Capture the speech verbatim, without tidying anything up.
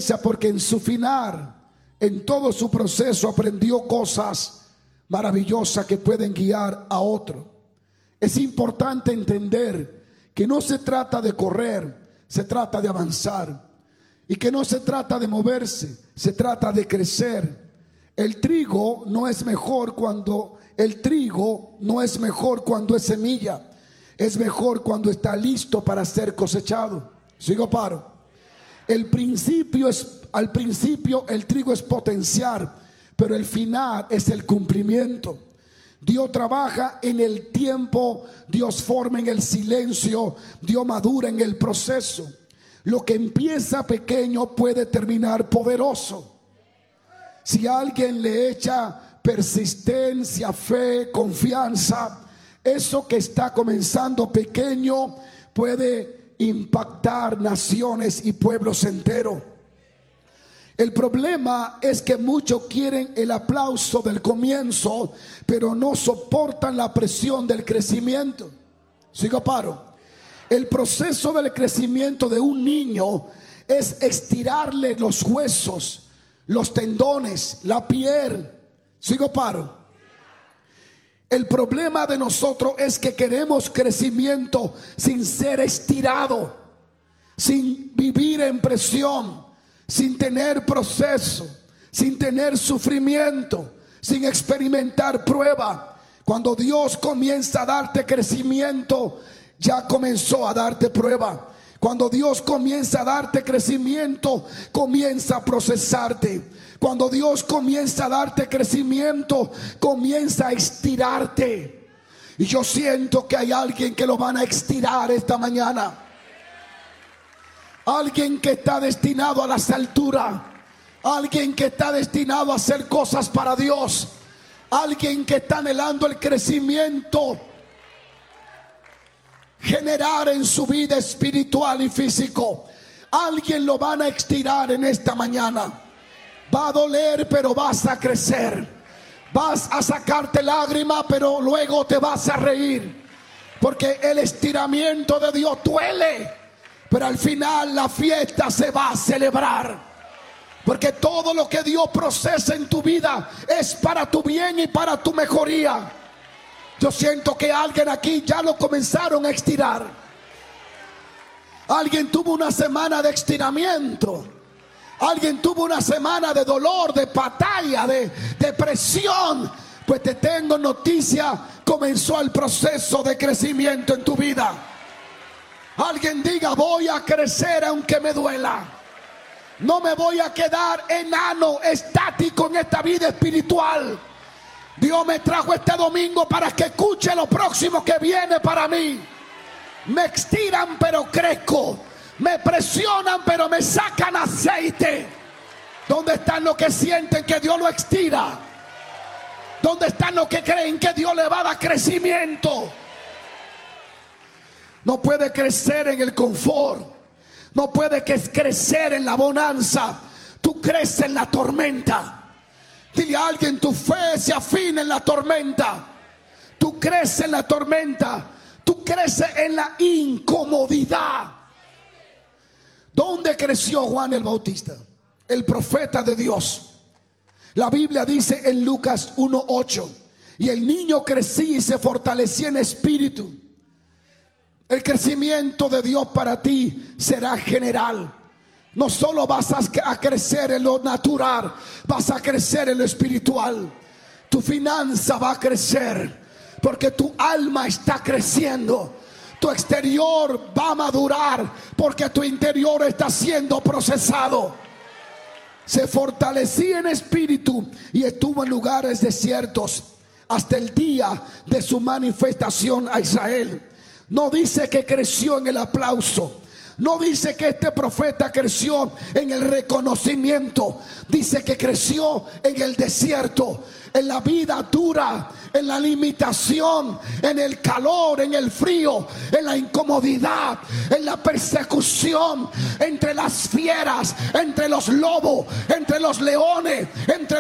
experiencia, porque en su final, en todo su proceso, aprendió cosas maravillosas que pueden guiar a otro. Es importante entender que no se trata de correr, se trata de avanzar. Y que no se trata de moverse, se trata de crecer. El trigo no es mejor cuando el trigo no es mejor cuando es semilla. Es mejor cuando está listo para ser cosechado. Sigo paro. El principio es, al principio el trigo es potenciar, pero el final es el cumplimiento. Dios trabaja en el tiempo, Dios forma en el silencio, Dios madura en el proceso. Lo que empieza pequeño puede terminar poderoso. Si alguien le echa persistencia, fe, confianza, eso que está comenzando pequeño puede impactar naciones y pueblos enteros. El problema es que muchos quieren el aplauso del comienzo, pero no soportan la presión del crecimiento. Sigo paro. El proceso del crecimiento de un niño es estirarle los huesos, los tendones, la piel. Sigo paro. El problema de nosotros es que queremos crecimiento sin ser estirado, sin vivir en presión, sin tener proceso, sin tener sufrimiento, sin experimentar prueba. Cuando Dios comienza a darte crecimiento, ya comenzó a darte prueba. Cuando Dios comienza a darte crecimiento, comienza a procesarte. Cuando Dios comienza a darte crecimiento, comienza a estirarte. Y yo siento que hay alguien que lo van a estirar esta mañana. Alguien que está destinado a las alturas. Alguien que está destinado a hacer cosas para Dios. Alguien que está anhelando el crecimiento generar en su vida espiritual y físico. Alguien lo van a estirar en esta mañana. Va a doler, pero vas a crecer. Vas a sacarte lágrimas, pero luego te vas a reír. Porque el estiramiento de Dios duele, pero al final la fiesta se va a celebrar. Porque todo lo que Dios procesa en tu vida es para tu bien y para tu mejoría. Yo siento que alguien aquí ya lo comenzaron a estirar. Alguien tuvo una semana de estiramiento. Alguien tuvo una semana de dolor, de batalla, de depresión. Pues te tengo noticia, comenzó el proceso de crecimiento en tu vida. Alguien diga: voy a crecer aunque me duela. No me voy a quedar enano, estático en esta vida espiritual. Dios me trajo este domingo para que escuche lo próximo que viene para mí. Me estiran pero crezco. Me presionan pero me sacan aceite. ¿Dónde están los que sienten que Dios lo estira? ¿Dónde están los que creen que Dios le va a dar crecimiento? No puede crecer en el confort. No puede crecer en la bonanza. Tú creces en la tormenta. Dile a alguien: tu fe se afina en la tormenta. Tú creces en la tormenta. Tú creces en la incomodidad. ¿Dónde creció Juan el Bautista? El profeta de Dios. La Biblia dice en Lucas uno ocho: y el niño crecía y se fortalecía en espíritu. El crecimiento de Dios para ti será general. No solo vas a crecer en lo natural, vas a crecer en lo espiritual. Tu finanza va a crecer porque tu alma está creciendo. Tu exterior va a madurar porque tu interior está siendo procesado. Se fortalecía en espíritu y estuvo en lugares desiertos hasta el día de su manifestación a Israel. No dice que creció en el aplauso. No dice que este profeta creció en el reconocimiento. Dice que creció en el desierto, en la vida dura, en la limitación, en el calor, en el frío, en la incomodidad, en la persecución, entre las fieras, entre los lobos, entre los leones, entre